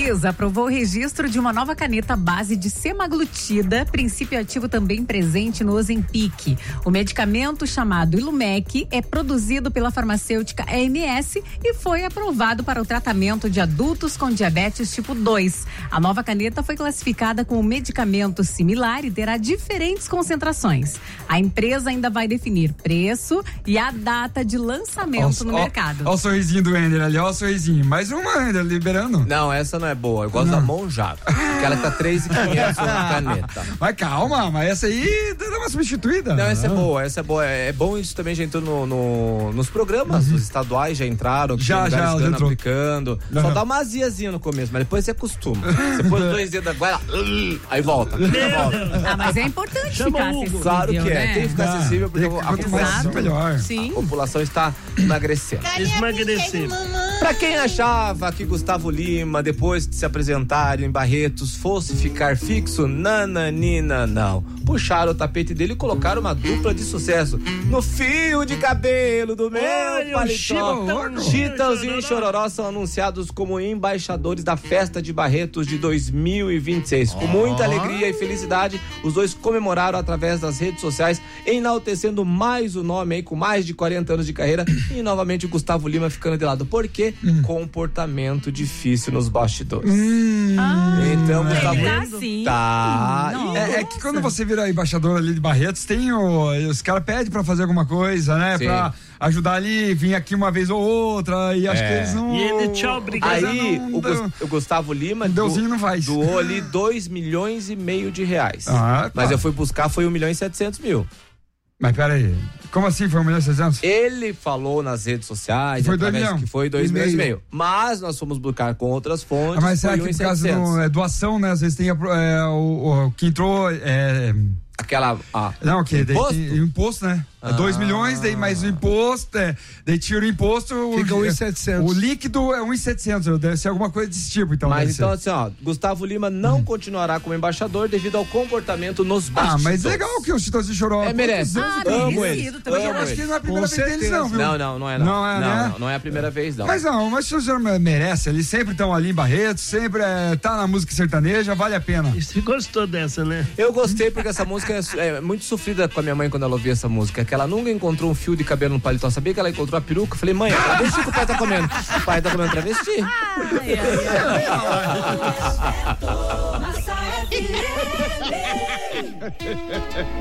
Anvisa aprovou o registro de uma nova caneta à base de semaglutida, princípio ativo também presente no Ozempic. O medicamento chamado Ilumec é produzido pela farmacêutica EMS e foi aprovado para o tratamento de adultos com diabetes tipo 2. A nova caneta foi classificada como medicamento similar e terá diferentes concentrações. A empresa ainda vai definir preço e a data de lançamento no mercado. Olha o sorrisinho do Ender ali, olha o sorrisinho. Mais uma, Ender, liberando. Não, essa não é boa. Eu gosto da Monjato. Aquela que tá 3.500 na caneta. Mas calma, mas essa aí dá uma substituída. Não, essa é boa, essa é boa. É bom, isso também já entrou nos programas. Os estaduais já entraram, já entrou. aplicando. Só dá uma aziazinha no começo, mas depois você acostuma. Você põe 2 dedos da goela, aí volta. Mas é importante ficar acessível. Claro que é, né? tem que ficar acessível, porque melhor. Sim. A população está emagrecendo. Esmagrecendo. Pra quem achava que Gustavo Lima, depois de se apresentar em Barretos, fosse ficar fixo, nananina, não. Puxaram o tapete dele e colocaram uma dupla de sucesso no fio de cabelo do meu paletó. Chitãozinho e Chororó são anunciados como embaixadores da Festa de Barretos de 2026. Com muita alegria e felicidade, os dois comemoraram através das redes sociais, enaltecendo mais o nome aí, com mais de 40 anos de carreira, e novamente o Gustavo Lima ficando de lado. Por quê? Comportamento difícil nos bastidores. Então, Gustavo Lima tá. É que quando você vira embaixador ali de Barretos, tem os caras pedem pra fazer alguma coisa, né? Sim. Pra ajudar ali, vir aqui uma vez ou outra, e acho que eles não... E ele, tchau, obrigado. Aí, o Gustavo Lima não faz. doou ali 2,5 milhões de reais. Tá. Mas eu fui buscar, foi 1.700.000. Mas peraí, como assim foi 1.600.000? Ele falou nas redes sociais foi 2 milhões. Que foi 2,5 milhões. Mas nós fomos buscar com outras fontes. Mas será que por causa do doação, né? Às vezes tem o que entrou. Aquela. Não, que imposto, né? 2 milhões, daí mais o imposto, daí tira o imposto. Fica 1.700. O líquido é 1.700, deve ser alguma coisa desse tipo, então. Mas então, assim, Gustavo Lima não continuará como embaixador devido ao comportamento nos bastidores. Mas legal que o Chitãozinho Chororó. Merece. Amo ele. Eu acho que não é a primeira vez deles, não, viu? Não é não é a primeira vez, não. Mas o Chitãozinho merece, eles sempre estão ali em Barretos, sempre tá na música sertaneja, vale a pena. E você gostou dessa, né? Eu gostei porque essa música é muito sofrida com a minha mãe quando ela ouvia essa música, que ela nunca encontrou um fio de cabelo no paletó. Sabia que ela encontrou a peruca? Eu falei, mãe, travesti que o pai tá comendo. O pai tá comendo travesti.